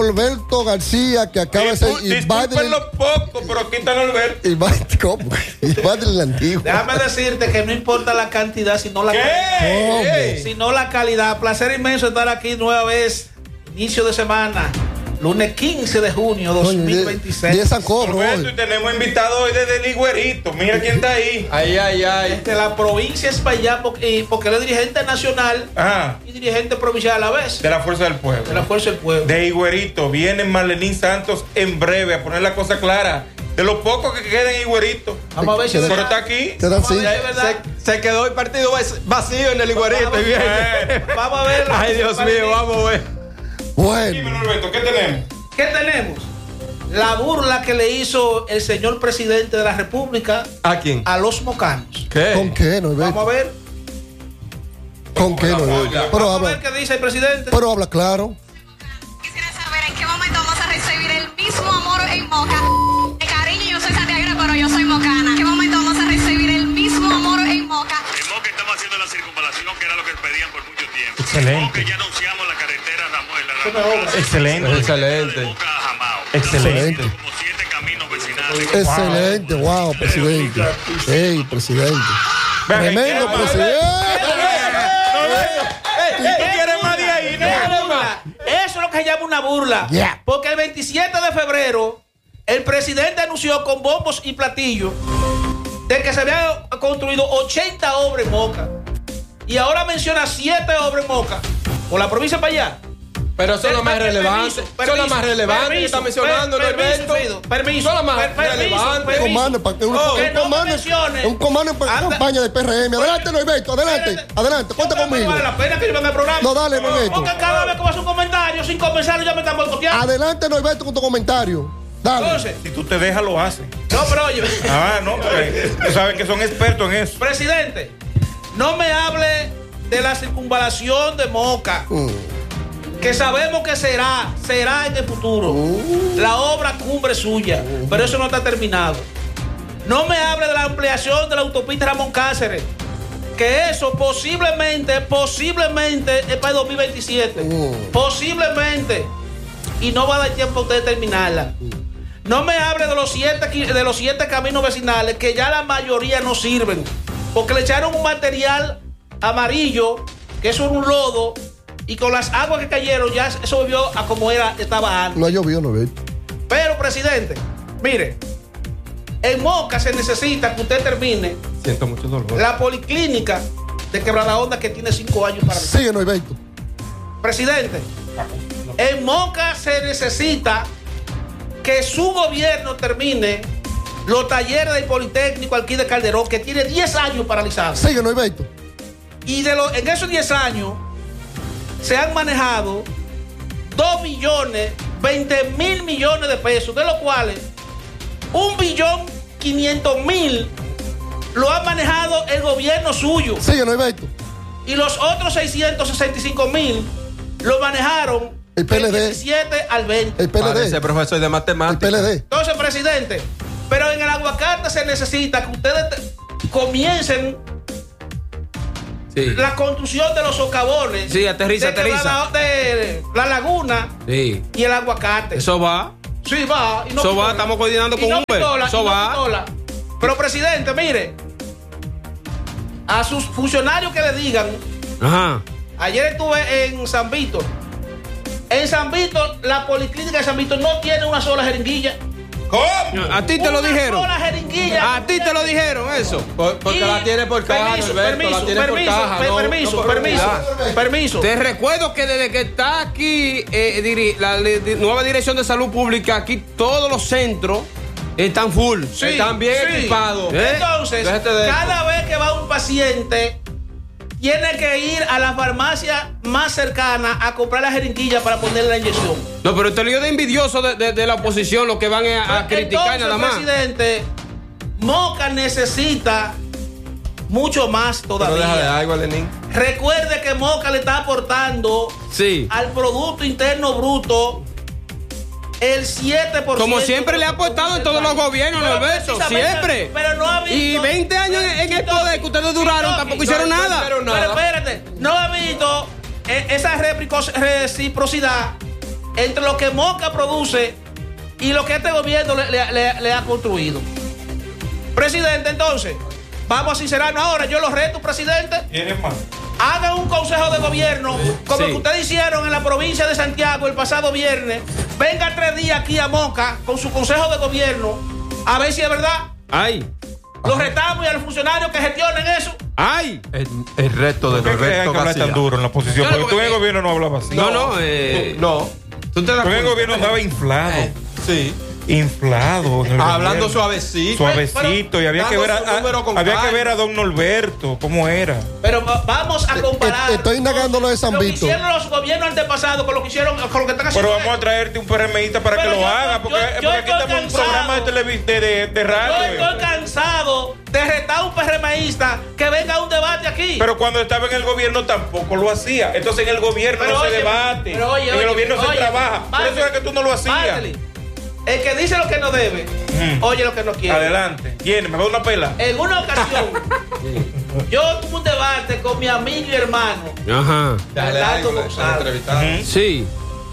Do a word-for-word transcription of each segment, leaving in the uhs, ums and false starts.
Alberto García, que acaba de ser. Disculpen lo poco, pero quitan a Alberto. ¿Cómo? Invádele la antigua. Déjame decirte que no importa la cantidad, sino la calidad. Sino la calidad. Placer inmenso estar aquí nueva vez. Inicio de semana. Lunes quince de junio dos mil veintiséis. Y es San Cobro hoy. Y tenemos invitado hoy desde el Higuerito. Mira quién está ahí. Ay, ay, ay. Desde la provincia es para allá, porque, porque él es dirigente nacional. Ajá. Y dirigente provincial a la vez. De la Fuerza del Pueblo. De la Fuerza del Pueblo. De Higuerito. Viene Marlenín Santos en breve a poner la cosa clara. De lo poco que queda en Higuerito. Vamos a ver si pero está aquí. Se, se quedó el partido vacío en el Higuerito. Vamos, vamos, vamos a ver. Ay, Dios mío, vamos a ver. Bueno. Dímelo, Alberto, ¿qué tenemos? ¿Qué tenemos? La burla que le hizo el señor presidente de la República. ¿A quién? A los mocanos. ¿Qué? ¿Con qué, Norberto? Vamos a ver. ¿Con qué, Norberto? Vamos habla, a ver qué dice el presidente. Pero habla claro. Quisiera saber en qué momento vamos a recibir el mismo amor en Moca. De cariño, yo soy santiaguera, pero yo soy mocana. ¿En qué momento vamos a recibir el mismo amor en Moca? En Moca estamos haciendo la circunvalación, que era lo que pedían por mucho tiempo. Excelente. En Moca ya anunciamos la carretera Ramón. La Ramón excelente. Excelente. Excelente. Como siete caminos vecinales. Excelente, wow, wow, presidente. Hey, presidente. Tremendo presidente. ¿Tú quieres más de ahí? Eso es lo que se llama una burla. Yeah. Porque el veintisiete de febrero, el presidente anunció con bombos y platillos de que se habían construido ochenta obras en Moca. Y ahora menciona siete obras en Moca. Por la provincia para allá. Pero eso es lo más relevante. Eso es lo más relevante que está mencionando, Norberto. Permiso. Eso es lo más relevante. Comando, para que un comando, un comando para campaña del P R M. Adelante, Norberto, adelante, adelante, cuenta conmigo. No vale la pena que yo venga al programa. No, dale, Norberto. Porque cada vez que vas a un comentario sin comenzar ya me están boicoteando. Adelante, Norberto, con tu comentario. Dale. Entonces, si tú te dejas, lo haces. No, pero oye. Ah, no, pero tú sabes que son expertos en eso. Presidente, no me hable de la circunvalación de Moca. Mm. Que sabemos que será, será en el futuro. Uh. La obra cumbre suya, uh. pero eso no está terminado. No me hable de la ampliación de la autopista Ramón Cáceres, que eso posiblemente, posiblemente es para el dos mil veintisiete. Uh. Posiblemente. Y no va a dar tiempo a usted terminarla. Uh. No me hable de los siete, de los siete caminos vecinales, que ya la mayoría no sirven, porque le echaron un material amarillo, que eso es un lodo, y con las aguas que cayeron ya eso volvió a como era, estaba antes. No llovió, no ve. Pero, presidente, mire, en Moca se necesita que usted termine. Siento mucho dolor. La policlínica de Quebrada Honda, que tiene cinco años para. Sigue, Norberto. Presidente, en Moca se necesita que su gobierno termine los talleres del Politécnico aquí de Calderón, que tiene diez años paralizados. Sigue, Norberto. Y de lo, en esos diez años se han manejado dos billones, veinte mil millones de pesos, de los cuales un billón quinientos mil lo ha manejado el gobierno suyo. Sigue, Norberto. Y los otros seiscientos sesenta y cinco mil lo manejaron el P L D. del diecisiete al veinte. El P L D. Parece profesor de matemáticas. El P L D. Entonces, presidente, pero en el aguacate se necesita que ustedes te, comiencen sí. la construcción de los socavones. Sí, aterriza, de aterriza. La, de la laguna sí. y el aguacate. Eso va. Sí, va. Y no Eso pistola. va, estamos coordinando con no Uber. Pistola, Eso no va. Pistola. Pero, presidente, mire, a sus funcionarios que le digan. Ajá. Ayer estuve en San Víctor. En San Víctor, la policlínica de San Víctor no tiene una sola jeringuilla. ¿Cómo? A ti te una lo dijeron. Sola jeringuilla. A ti te lo dijeron eso. Por, porque y la tiene por caja, permiso, Alberto, permiso, la tiene permiso, por caja. per, no, permiso, no permiso, permiso. Te recuerdo que desde que está aquí eh, diri, la di, nueva dirección de salud pública, aquí todos los centros están full. Sí, están bien sí. equipados. ¿Eh? Entonces, cada vez que va un paciente, tiene que ir a la farmacia más cercana a comprar la jeringuilla para ponerle la inyección. No, pero este lío de envidioso de, de, de la oposición, lo que van a, a criticar entonces, nada más. Presidente, Moca necesita mucho más todavía. Pero deja de algo, Lenín. Recuerde que Moca le está aportando sí. al Producto Interno Bruto el siete por ciento. Como siempre le ha aportado en todos los gobiernos, Norberto. Siempre. Pero no ha visto. Y veinte años en, en el poder que ustedes duraron, tampoco hicieron no, nada. No, pero espérate, no ha visto esa reciprocidad entre lo que Moca produce y lo que este gobierno le, le, le, le ha construido. Presidente, entonces, vamos a sincerarnos ahora. Yo los reto, presidente. ¿Tienes más? Hagan un consejo de gobierno como Sí. el que ustedes hicieron en la provincia de Santiago el pasado viernes. Venga tres días aquí a Moca con su consejo de gobierno a ver si es verdad. Ay, Los retamos y a los funcionarios que gestionen eso. ay. El, el reto de ¿Por qué hay que Norberto hablar tan García. duro en la oposición? Claro, Porque tú en el porque- gobierno no hablabas así. No, no, eh. No, ¿Tú te das Tú en el cuenta? gobierno andaba inflado. sí. Inflado. en el Hablando gobierno. suavecito. Suavecito. Y había que dando ver a, su número con había que calma. ver a don Norberto cómo era. Pero va- vamos a comparar. eh, estoy indagando lo de San Lo que Vito. hicieron los gobiernos antepasados con lo que hicieron, con lo que están haciendo. Pero vamos a traerte un PRMista para Pero que lo yo- haga. Porque, yo- porque yo aquí estoy estamos en un cansado. programa de, televis- de, de, de radio. Yo estoy cansado de retar a un PRMista que venga a un debate aquí. Pero cuando estaba en el gobierno tampoco lo hacía. Entonces en el gobierno Pero no oye, se debate. pero oye, en el oye, gobierno se oye, trabaja. Por eso Marley, es que tú no lo hacías. Marley, el que dice lo que no debe, Mm. oye lo que no quiere. Adelante. ¿Quién? ¿Me va a dar una pela? En una ocasión, yo tuve un debate con mi amigo y hermano, Ajá. Arnaldo González. Ujú. Sí.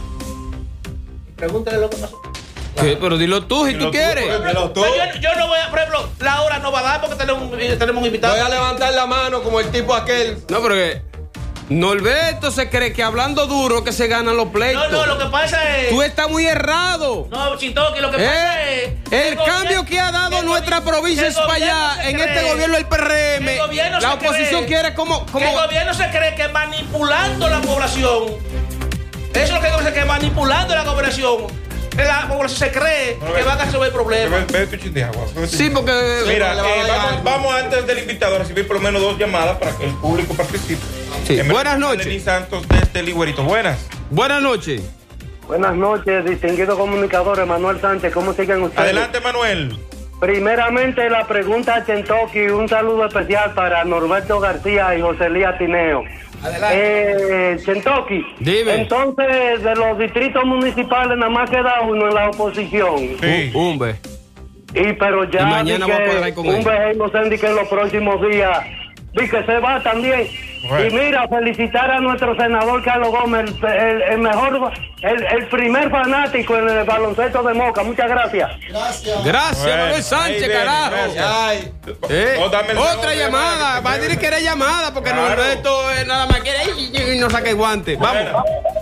Pregúntale lo que pasó. ¿Qué? Pero dilo tú si Dilo tú tú, quieres. porque- Pero tú, Pero yo, yo no voy a, por ejemplo, la hora no va a dar porque tenemos un, tenemos un invitado. voy a levantar la mano como el tipo aquel. No, pero que Norberto se cree que hablando duro que se ganan los pleitos. No, no, lo que pasa es. Tú estás muy errado. No, Chitoki, lo que pasa Eh, es. el gobierno- cambio que ha dado el nuestra gobi- provincia el es para gobierno allá. se En cree- este gobierno del P R M, el gobierno la se oposición cree quiere como, como que el gobierno se cree que manipulando la población. Eso es lo que el gobierno se cree, manipulando la población. La población se cree No, que ve- van a resolver problemas. Ve, ve tu chin de agua. ve tu Sí, chin. porque Mira, le va a eh, dar vamos, algo. vamos antes del invitado a recibir por lo menos dos llamadas para que el público participe. Sí. En Buenas verdad, noches. Lenín Santos desde Ligüerito. Buenas. buenas noches. Buenas noches, distinguido comunicador Manuel Sánchez. ¿Cómo siguen ustedes? Adelante, Manuel. Primeramente, la pregunta a Kentucky. Un saludo especial para Norberto García y José Lía Tineo. Adelante. Eh, Kentucky. Dime. Entonces, de los distritos municipales, nada más queda uno en la oposición. Sí. Un ve. Y pero ya Y mañana vi voy a que cuadrar con un él. vejero Sandy que en los próximos días vi que se va también. Bueno. Y mira, felicitar a nuestro senador Carlos Gómez, el, el- el mejor, el, el primer fanático en el baloncesto de Moca. Muchas gracias. Gracias. Gracias, Bueno, Manuel ahí Sánchez, viene, carajo. gracias. Ay, Eh, Oh, dame el otra segundo llamada. llamada, Va a que decir que era llamada porque Claro. Norberto eh, nada más quiere y, y no saca el guante. Vamos. Bueno.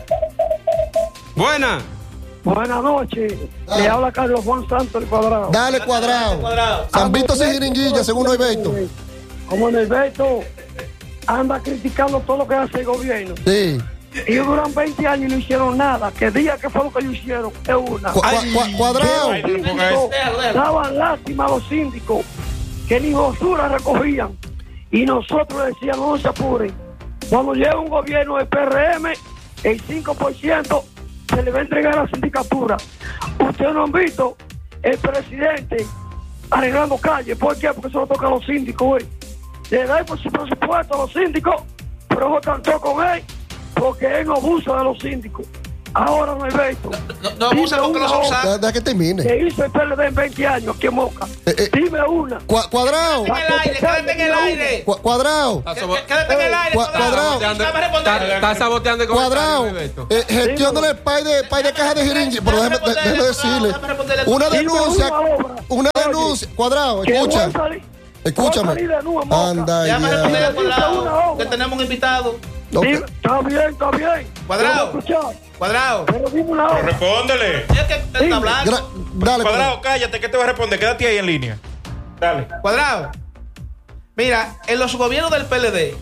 Buena. Buenas noches. Le habla Carlos Juan Santos el Cuadrado. Dale cuadrado. Cuadrado. San Vito sin jeringuilla, según Norberto. Como Norberto anda criticando todo lo que hace el gobierno. Sí. Ellos duran veinte años y no hicieron nada. ¿Qué día que fue lo que ellos hicieron? Es una. Cu- cua- cua- cuadrado. Ay, no ponga eso. Déjalo, déjalo. Daban lástima a los síndicos que ni basura recogían. Y nosotros decíamos, no se apuren. Cuando llega un gobierno de P R M, el cinco por ciento se le va a entregar a la sindicatura. Ustedes no han visto el presidente arreglando calles. ¿Por qué? Porque eso lo toca a los síndicos, güey. Le da por su presupuesto a los síndicos, pero no cantó con él porque él no abusa de los síndicos. Ahora no hay veto. No, no abusa porque los Deja, usan. deja que termine. Que hizo el P L D en veinte años aquí en Moca. Eh, eh. Dime una. Cua- cuadrado. En el aire, quédate en el aire. Cua- cuadrado. está Qué- sabo- qué- Quédate en el aire. Cua- cuadrado. Sabe está- responder. está saboteando el Cuadrado. comentario, Norberto. Eh, gestionale el pay de, pay de caja de jeringuilla. Pero déjame, Déjame déjame decirle. déjame responderle. Una Dime denuncia. una obra. Una Oye, denuncia. Cuadrado, que escucha. voy a salir- Escúchame. voy a salir de nuevo en Moca. Anda Déjame ya. responderle a Dice una Cuadrado. obra. Que tenemos un invitado. Ok. Dime, está bien, está bien. Cuadrado. Yo voy a escuchar, Cuadrado. pero dime una Pero obra. respóndele. Es que te está hablando. Gra- Dale, Cuadrado, cuadrado. cállate, ¿qué te va a responder? Quédate ahí en línea. Dale. Cuadrado. Mira, en los gobiernos del P L D,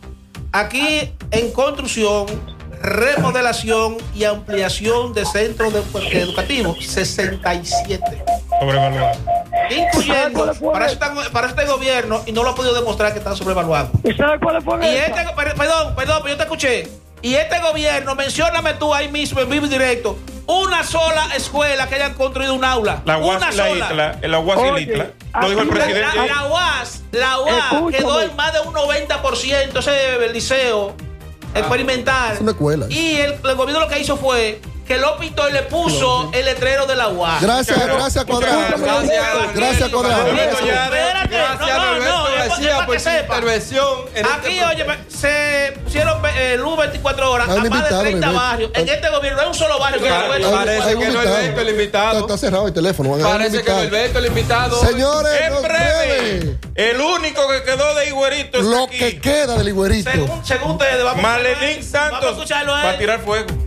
aquí en construcción, remodelación y ampliación de centros de- educativos, sesenta y siete. Sobrevaluado. Incluyendo ¿Cuál fue? para este, para este gobierno, y no lo ha podido demostrar que están sobrevaluados. ¿Y sabes cuáles fueron Y esas? este, per- perdón, perdón, pero yo te escuché. Y este gobierno, mencióname tú ahí mismo en vivo y directo, una sola escuela que hayan construido un aula. La U A una S y la sola. Itla. La U A S y la Oye, Itla. Lo dijo el aquí- presidente. La, la U A S, la U A S Escúchame. quedó en más de un noventa por ciento ese liceo experimental. Es una escuela. Y el, el gobierno lo que hizo fue que lo pintó y le puso el letrero de la U A S. Gracias, Pero- gracias, Cuadrado. Gracias, Gracias, Cuadrado. Espérate, Gracias, no, no, Norberto no, es García, para por que su sepa. intervención. en Aquí, este- oye, se pusieron eh, luz veinticuatro horas Hay a un más de invitado, treinta Norberto. barrios. En este gobierno hay un solo barrio que Claro, no puede- parece Hay un que no es invitado. Norberto el invitado. Está, está cerrado el teléfono. van a dar un Parece que invitado. Norberto el invitado. Señores, En nos breve, el único que quedó de Higuerito es lo aquí. que queda del Higuerito. Según, según ustedes, vamos Malenín vamos a Santos escucharlo a va a él. tirar fuego.